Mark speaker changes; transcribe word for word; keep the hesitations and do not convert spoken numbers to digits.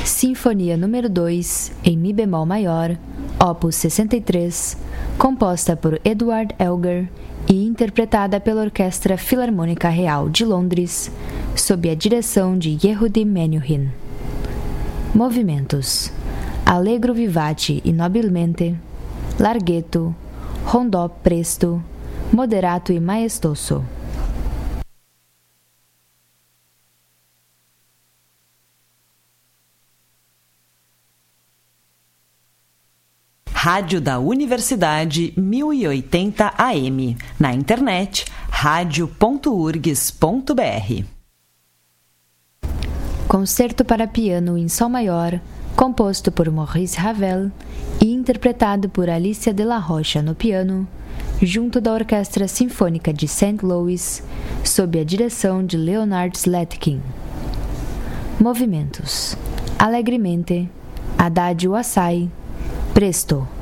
Speaker 1: Sinfonia número dois, em Mi bemol maior, opus sessenta e três, composta por Edward Elgar e interpretada pela Orquestra Filarmônica Real de Londres, sob a direção de Yehudi Menuhin. Movimentos: Allegro vivace e nobilmente, larghetto, rondò presto, moderato e maestoso.
Speaker 2: Rádio da Universidade mil e oitenta A M. Na internet, radio ponto urgs ponto br.
Speaker 1: Concerto para piano em Sol maior, composto por Maurice Ravel e interpretado por Alicia de la Rocha no piano, junto da Orquestra Sinfônica de Saint Louis, sob a direção de Leonard Slatkin. Movimentos: Alegremente, Adagio assai, presto.